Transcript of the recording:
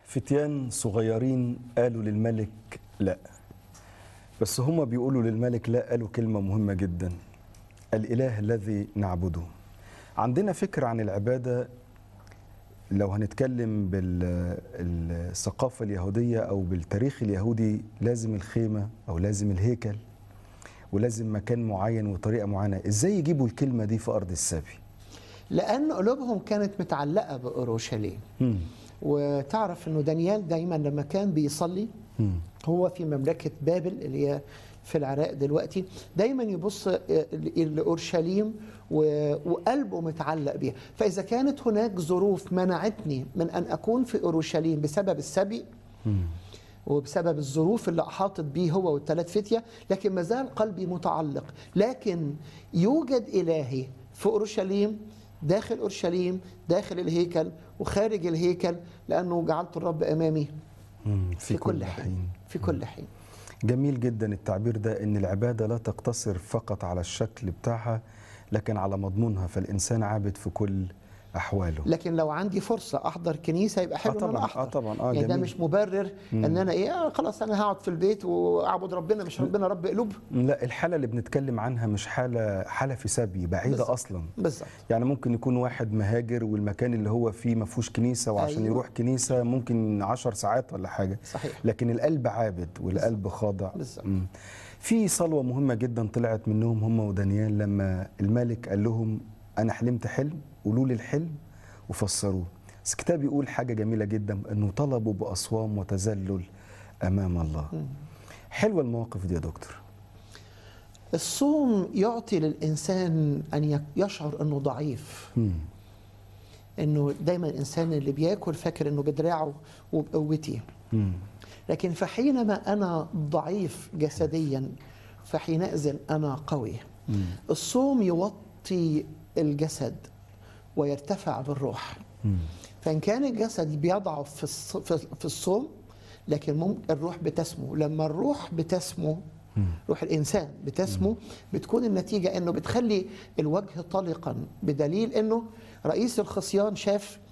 فتيان صغيرين قالوا للملك لا، بس هم بيقولوا للملك لا قالوا كلمة مهمة جدا: الإله الذي نعبده. عندنا فكرة عن العبادة، لو هنتكلم بالثقافة اليهودية أو بالتاريخ اليهودي، لازم الخيمة أو لازم الهيكل ولازم مكان معين وطريقة معينة. إزاي يجيبوا الكلمة دي في أرض السبي؟ لأن قلوبهم كانت متعلقة بأورشليم. وتعرف أنه دانيال دايما لما كان بيصلي هو في مملكة بابل اللي هي في العراق دلوقتي، دايما يبص لأورشليم وقلبه متعلق بيها. فإذا كانت هناك ظروف منعتني من أن أكون في أورشليم بسبب السبي وبسبب الظروف اللي أحاطت بيه هو والثلاث فتية، لكن ما زال قلبي متعلق. لكن يوجد إلهي في أورشليم، داخل أورشليم، داخل الهيكل وخارج الهيكل، لأنه جعلت الرب أمامي في كل حين. في كل حين. جميل جدا التعبير ده، ان العبادة لا تقتصر فقط على الشكل بتاعها لكن على مضمونها، فالإنسان عابد في كل أحواله. لكن لو عندي فرصة أحضر كنيسة يبقى حلو إن أنا أحضر. طبعا يعني جميل. ده مش مبرر إن أنا خلاص أنا هقعد في البيت وأعبد ربنا، مش ربنا رب قلوب. لا، الحالة اللي بنتكلم عنها مش حالة في سبي بعيدة بالزبط. أصلا. بالظبط. يعني ممكن يكون واحد مهاجر والمكان اللي هو فيه ما فيهوش كنيسة، وعشان يروح كنيسة ممكن 10 ساعات ولا حاجة. صحيح. لكن القلب عابد والقلب خاضع. بالظبط. في صلوة مهمة جدا طلعت منهم هم ودانيال لما الملك قال لهم أنا حلمت حلم، قولوا لي الحلم وفسروه. بس الكتاب يقول حاجة جميلة جدا، أنه طلبوا بأصوام وتذلل أمام الله. حلوة المواقف دي يا دكتور. الصوم يعطي للإنسان أن يشعر أنه ضعيف. أنه دايما الإنسان اللي بياكل فاكر أنه بدراعه وبقوتي، لكن فحينما أنا ضعيف جسديا فحينئذ أنا قوي. الصوم يوطي الجسد ويرتفع بالروح. فإن كان الجسد بيضعف في الصوم، لكن الروح بتسمو. لما الروح بتسمو، روح الإنسان بتسمو، بتكون النتيجة أنه بتخلي الوجه طلقا، بدليل أنه رئيس الخصيان شاف